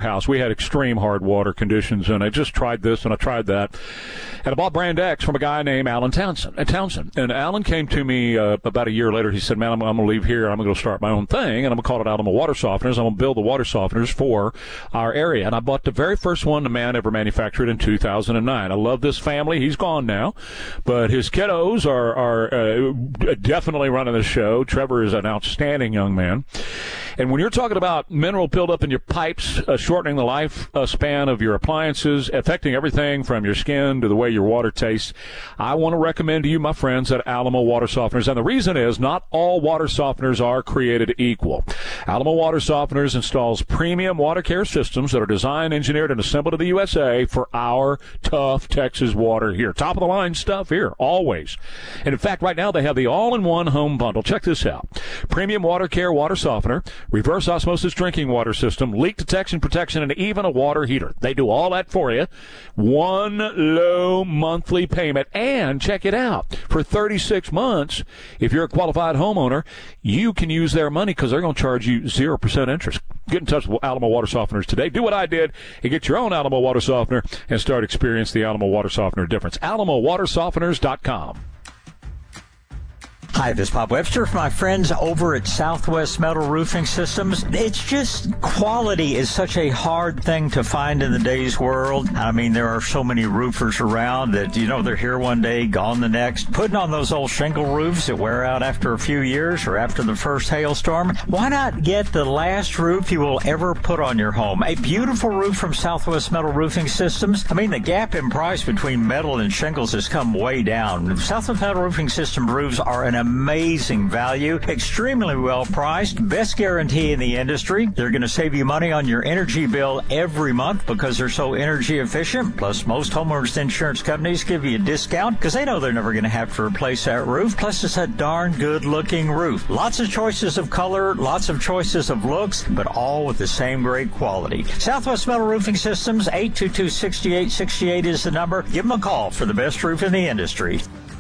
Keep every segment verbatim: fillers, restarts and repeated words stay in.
house. We had extreme hard water conditions, and I just tried this and I tried that. And I bought Brand X from a guy named Alan Townsend. Uh, Townsend. And Alan came to me uh, about a year later. He said, man, I'm, I'm going to leave here. I'm going to go start my own thing, and I'm going to call it Alamo Water Softeners. I'm going to build the water softeners for our area. And I bought the very first one the man ever manufactured in two thousand nine. I love this family. He's gone now, but his kiddos are, are uh, definitely running the show. Trevor is an outstanding young man. And when you're talking about mineral buildup in your pipes, uh, shortening the life uh, span of your appliances, affecting everything from your skin to the way your water tastes, I want to recommend to you, my friends, at Alamo Water Softeners. And the reason is not all water softeners are created equal. Alamo Water Softeners installs premium water care systems that are designed, engineered, and assembled in the U S A for our tough Texas water here. Top-of-the-line stuff here, always. And in fact, right now they have the all-in-one home bundle. Check this out. Premium water care water softener, reverse osmosis drinking water system, leak detection protection, and even a water heater. They do all that for you. One low monthly payment. And check it out. For thirty-six months, if you're a qualified homeowner, you can use their money because they're going to charge you zero percent interest. Get in touch with Alamo Water Softeners today. Do what I did and get your own Alamo Water Softener and start experiencing the Alamo Water Softener difference. alamo water softeners dot com. Hi, this is Bob Webster from my friends over at Southwest Metal Roofing Systems. It's just quality is such a hard thing to find in the day's world. I mean, there are so many roofers around that, you know, they're here one day, gone the next. Putting on those old shingle roofs that wear out after a few years or after the first hailstorm. Why not get the last roof you will ever put on your home? A beautiful roof from Southwest Metal Roofing Systems. I mean, the gap in price between metal and shingles has come way down. Southwest Metal Roofing System roofs are an amazing value, extremely well priced, best guarantee in the industry. They're going to save you money on your energy bill every month because they're so energy efficient. Plus, most homeowners insurance companies give you a discount because they know they're never going to have to replace that roof. Plus, it's a darn good looking roof. Lots of choices of color, lots of choices of looks, but all with the same great quality. Southwest Metal Roofing Systems, eight two two, six eight six eight is the number. Give them a call for the best roof in the industry.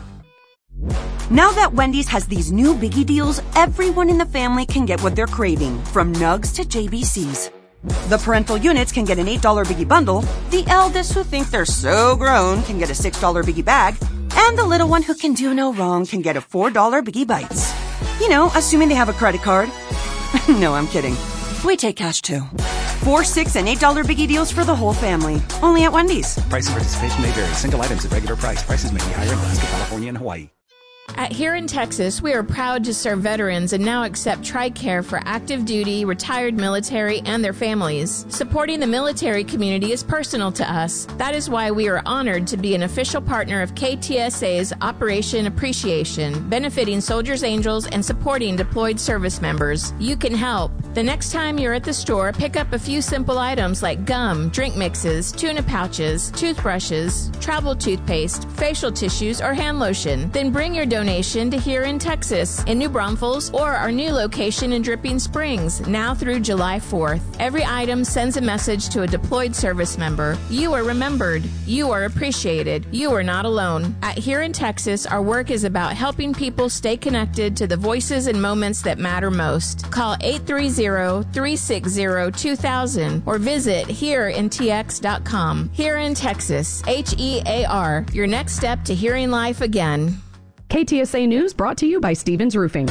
Now that Wendy's has these new biggie deals, everyone in the family can get what they're craving, from nugs to J B Cs. The parental units can get an eight dollar biggie bundle, the eldest who think they're so grown can get a six dollar biggie bag, and the little one who can do no wrong can get a four dollar biggie bites. You know, assuming they have a credit card. No, I'm kidding. We take cash too. Four, six, and eight dollar biggie deals for the whole family. Only at Wendy's. Price and participation may vary. Single items at regular price. Prices may be higher in Alaska, California, and Hawaii. At Here in Texas, we are proud to serve veterans and now accept TRICARE for active duty, retired military, and their families. Supporting the military community is personal to us. That is why we are honored to be an official partner of K T S A's Operation Appreciation, benefiting Soldiers Angels and supporting deployed service members. You can help. The next time you're at the store, pick up a few simple items like gum, drink mixes, tuna pouches, toothbrushes, travel toothpaste, facial tissues, or hand lotion. Then bring your donation to Here in Texas, in New Braunfels, or our new location in Dripping Springs, now through July fourth. Every item sends a message to a deployed service member. You are remembered. You are appreciated. You are not alone. At Here in Texas, our work is about helping people stay connected to the voices and moments that matter most. Call eight three zero, three six zero, two thousand or visit here in T X dot com. Here in Texas, H E A R, your next step to hearing life again. K T S A News brought to you by Stevens Roofing.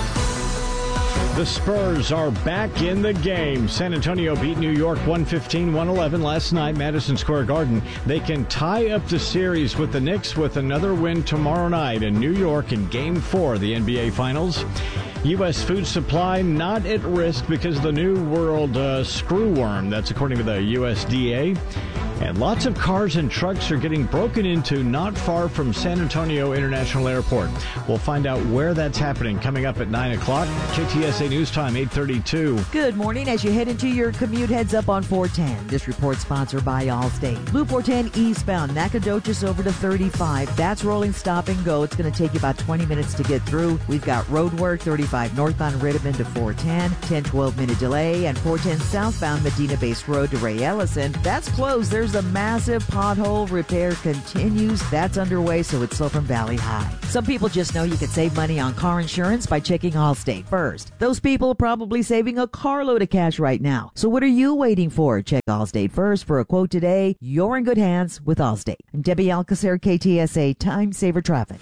The Spurs are back in the game. San Antonio beat New York one fifteen, one eleven last night, Madison Square Garden. They can tie up the series with the Knicks with another win tomorrow night in New York in Game four of the N B A Finals. U S food supply not at risk because of the New World uh, screwworm. That's according to the U S D A. And lots of cars and trucks are getting broken into not far from San Antonio International Airport. We'll find out where that's happening coming up at nine o'clock. K T S A News Time, eight thirty-two. Good morning. As you head into your commute, heads up on four ten. This report sponsored by Allstate. Loop four ten eastbound, Nacogdoches over to thirty-five. That's rolling stop and go. It's going to take you about twenty minutes to get through. We've got road work, thirty-five northbound Rittman to four ten, ten, twelve minute delay, and four ten southbound Medina Base Road to Ray Ellison. That's closed. There's Storms, a massive pothole repair continues. That's underway, so it's slow from Valley High. Some people just know you can save money on car insurance by checking Allstate first. Those people are probably saving a carload of cash right now. So what are you waiting for? Check Allstate first for a quote today. You're in good hands with Allstate. And Debbie Alcacer, K T S A Time Saver Traffic.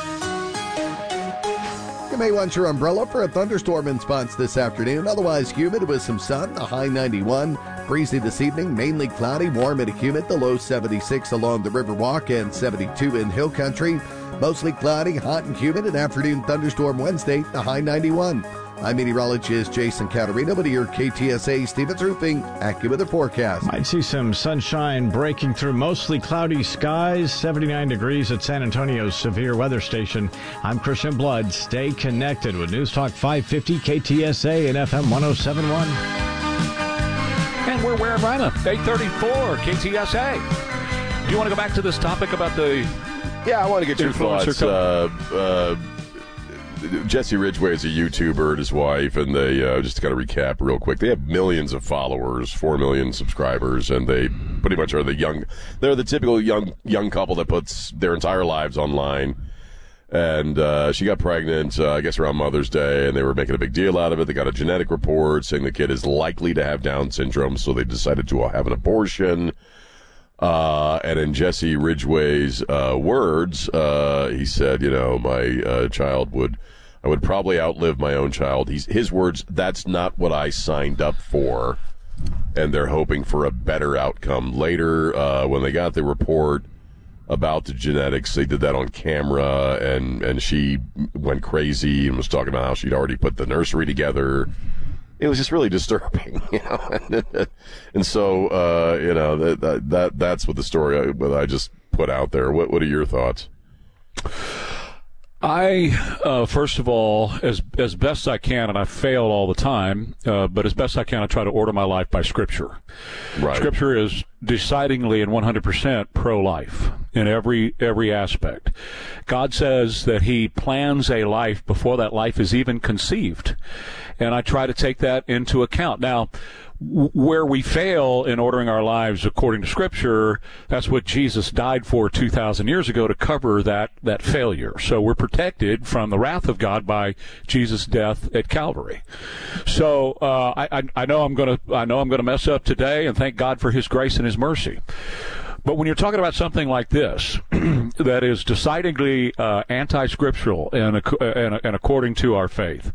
You may want your umbrella for a thunderstorm in spots this afternoon. Otherwise humid with some sun, a high ninety-one. Breezy this evening, mainly cloudy, warm and humid, the low seventy-six along the Riverwalk and seventy-two in Hill Country. Mostly cloudy, hot and humid, an afternoon thunderstorm Wednesday, the high ninety-one. I'm meteorologist Jason Caterino, but your K T S A Stevens Roofing AccuWeather forecast. Might see some sunshine breaking through mostly cloudy skies, seventy-nine degrees at San Antonio's severe weather station. I'm Christian Blood. Stay connected with News Talk five fifty K T S A and F M one oh seven point one. And we're where Rima, eight thirty-four K T S A. Do you want to go back to this topic about the... Yeah, I want to get your thoughts. Uh, uh, Jesse Ridgway is a YouTuber and his wife, and they, uh, just to kind of recap real quick, they have millions of followers, four million subscribers, and they pretty much are the young, they're the typical young young couple that puts their entire lives online. And uh, she got pregnant, uh, I guess, around Mother's Day, and they were making a big deal out of it. They got a genetic report saying the kid is likely to have Down syndrome, so they decided to have an abortion. Uh, and in Jesse Ridgway's uh, words, uh, he said, you know, my uh, child would, I would probably outlive my own child. He's, his words, that's not what I signed up for. And they're hoping for a better outcome later. Uh, when they got the report about the genetics, they did that on camera, and, and she went crazy and was talking about how she'd already put the nursery together. It was just really disturbing, you know, and, and so uh, you know that, that that that's what the story I, I just put out there. What what are your thoughts? I uh, first of all, as as best I can, and I fail all the time, uh, but as best I can, I try to order my life by Scripture. Right. Scripture is decidingly and one hundred percent pro-life in every every aspect. God says that He plans a life before that life is even conceived, and I try to take that into account. Now, w- where we fail in ordering our lives according to Scripture, that's what Jesus died for two thousand years ago, to cover that that failure. So we're protected from the wrath of God by Jesus' death at Calvary. So uh, I, I I know I'm gonna I know I'm gonna mess up today, and thank God for His grace and His mercy. But when you're talking about something like this, that is decidedly uh, anti-scriptural and, and, and according to our faith,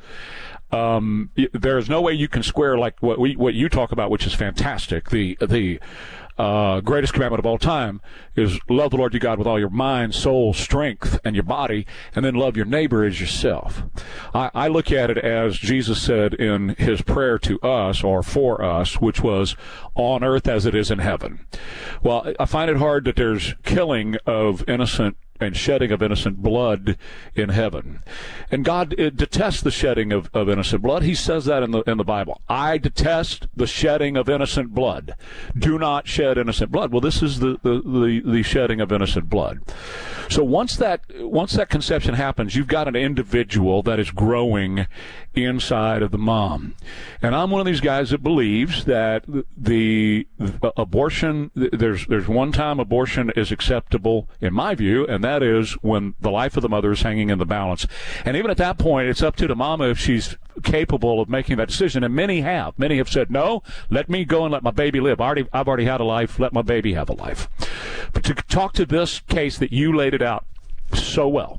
um, there is no way you can square like what we what you talk about, which is fantastic. The the uh, greatest commandment of all time is love the Lord your God with all your mind, soul, strength, and your body, and then love your neighbor as yourself. I, I look at it as Jesus said in His prayer to us, or for us, which was, on earth as it is in heaven. Well, I find it hard that there's killing of innocent and shedding of innocent blood in heaven. And God uh, detests the shedding of, of innocent blood. He says that in the in the Bible. I detest the shedding of innocent blood. Do not shed innocent blood. Well, this is the, the, the, the shedding of innocent blood. So once that once that conception happens, you've got an individual that is growing inside of the mom. And I'm one of these guys that believes that the, the abortion, there's there's one time abortion is acceptable in my view, and that is when the life of the mother is hanging in the balance. And even at that point, it's up to the mama if she's capable of making that decision. And many have. Many have said, no, let me go and let my baby live. I already, I've already had a life. Let my baby have a life. But to talk to this case that you laid it out so well,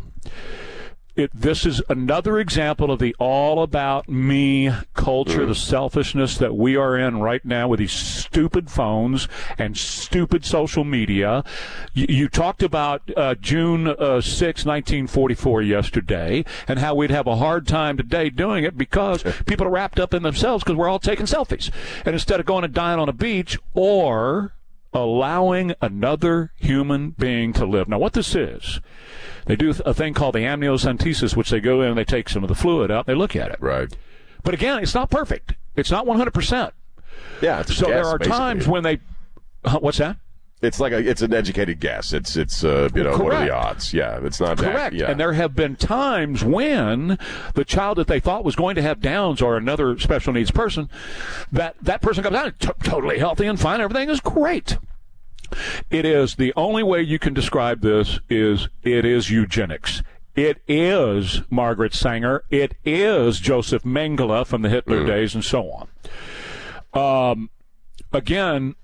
It, this is another example of the all about me culture, the selfishness that we are in right now with these stupid phones and stupid social media. You, you talked about uh, June uh, sixth, nineteen forty-four yesterday, and how we'd have a hard time today doing it because people are wrapped up in themselves because we're all taking selfies. And instead of going and dying on a beach or allowing another human being to live. Now, what this is, they do a thing called the amniocentesis, which they go in and they take some of the fluid out. They look at it. Right. But again, it's not perfect. It's not one hundred percent. Yeah. It's so guess, there are basically. times when they. Uh, what's that? It's like a, it's an educated guess. It's it's uh, you know Correct. What are the odds? Yeah, it's not correct. That, yeah. And there have been times when the child that they thought was going to have Downs or another special needs person, that that person comes out t- totally healthy and fine. Everything is great. It is, the only way you can describe this is it is eugenics. It is Margaret Sanger. It is Joseph Mengele from the Hitler mm. days and so on. Um, again,